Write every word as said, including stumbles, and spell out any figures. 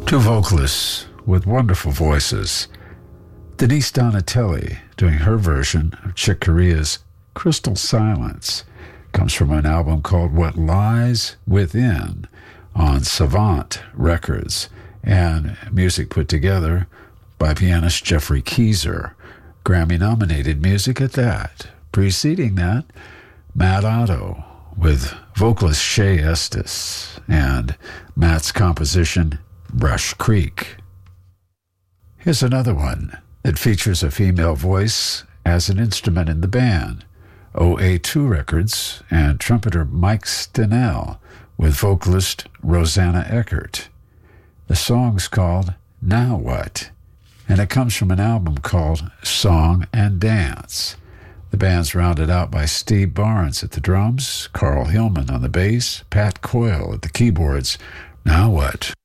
Two vocalists with wonderful voices. Denise Donatelli doing her version of Chick Corea's Crystal Silence comes from an album called What Lies Within on Savant Records, and music put together by pianist Jeffrey Keezer. Grammy-nominated music at that. Preceding that, Matt Otto with vocalist Shea Estes and Matt's composition Brush Creek. Here's another one that features a female voice as an instrument in the band. O A two Records and trumpeter Mike Stenell with vocalist Rosanna Eckert. The song's called Now What? And it comes from an album called Song and Dance. The band's rounded out by Steve Barnes at the drums, Carl Hillman on the bass, Pat Coyle at the keyboards. Now what?